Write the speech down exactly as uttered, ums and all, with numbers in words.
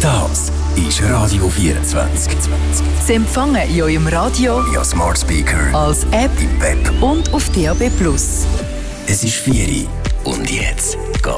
Das ist Radio vierundzwanzig. Sie empfangen in eurem Radio, via Smart Speaker, als App im Web und auf D A B plus. Es ist vier Uhr und jetzt